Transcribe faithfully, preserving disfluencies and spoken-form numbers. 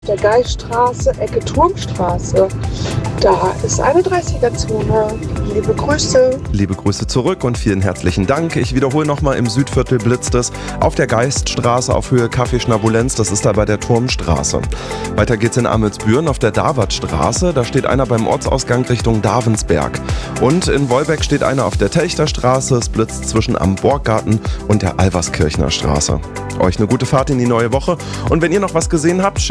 Der Geiststraße, Ecke Turmstraße. Da ist eine dreißiger-Zone. Liebe Grüße. Liebe Grüße zurück und vielen herzlichen Dank. Ich wiederhole nochmal, im Südviertel blitzt es auf der Geiststraße auf Höhe Café Schnabulenz. Das ist da bei der Turmstraße. Weiter geht's in Amelsbüren auf der Davatstraße. Da steht einer beim Ortsausgang Richtung Davensberg. Und in Wolbeck steht einer auf der Telchterstraße. Es blitzt zwischen am Borggarten und der Alverskirchner Straße. Euch eine gute Fahrt in die neue Woche. Und wenn ihr noch was gesehen habt, schickt